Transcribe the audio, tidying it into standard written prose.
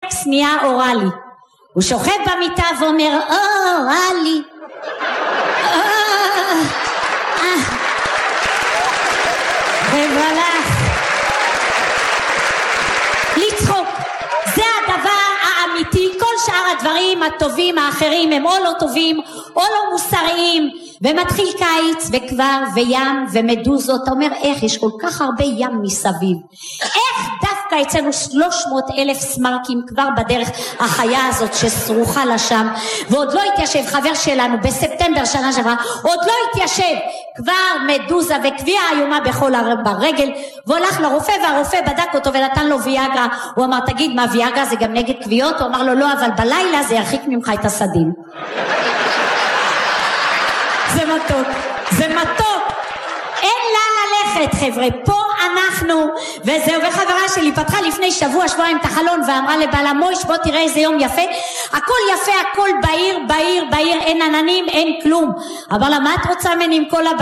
הסקס נהיה אוראלי. הוא שוכב במיטה ואומר, אוראלי. ובלח. לצחוק. זה הדבר האמיתי. כל שאר הדברים הטובים האחרים הם או לא טובים או לא מוסריים. ומתחיל קיץ וכבר וים ומדוזות. אתה אומר איך יש כל כך הרבה ים מסביב, איך דווקא אצלנו 300,000 סמרקים כבר בדרך החיה הזאת שסרוחה לשם, ועוד לא התיישב חבר שלנו בספטמבר שנה שעברה, עוד לא התיישב כבר מדוזה וקביעה איומה בכל ברגל, והולך לרופא והרופא בדק אותו ונתן לו ויאגרה. הוא אמר תגיד מה ויאגרה זה גם נגד קביעות? הוא אמר לו לא, אבל בלילה זה ירחיק ממך את הסדין. זה מתוק, זה מתוק, אין לה ללכת חבר'ה, פה אנחנו, וזהו. וחברה שלי פתחה לפני שבועיים את החלון ואמרה לבעלה, מויש בוא תראה איזה יום יפה, הכל יפה, הכל בהיר, אין עננים, אין כלום. אמר לה מה את רוצה ממני עם כל הבעיר?